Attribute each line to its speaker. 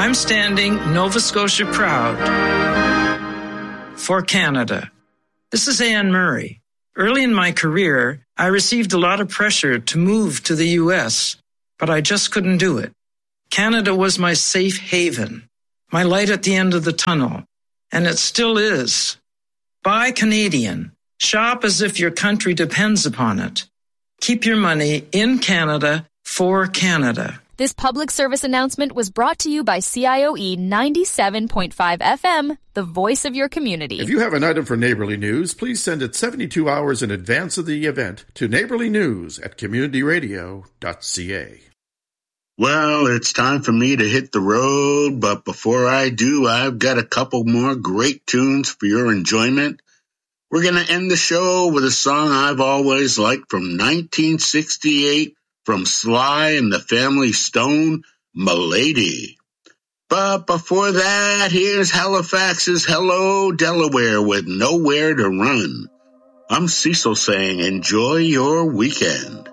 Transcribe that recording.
Speaker 1: I'm standing Nova Scotia proud for Canada. This is Anne Murray. Early in my career, I received a lot of pressure to move to the U.S., but I just couldn't do it. Canada was my safe haven, my light at the end of the tunnel, and it still is. Buy Canadian. Shop as if your country depends upon it. Keep your money in Canada for Canada.
Speaker 2: This public service announcement was brought to you by CIOE 97.5 FM, the voice of your community.
Speaker 3: If you have an item for Neighborly News, please send it 72 hours in advance of the event to neighborlynews@communityradio.ca.
Speaker 4: Well, it's time for me to hit the road, but before I do, I've got a couple more great tunes for your enjoyment. We're going to end the show with a song I've always liked from 1968 from Sly and the Family Stone, "M'Lady." But before that, here's Halifax's Hello Delaware with Nowhere to Run. I'm Cecil saying enjoy your weekend.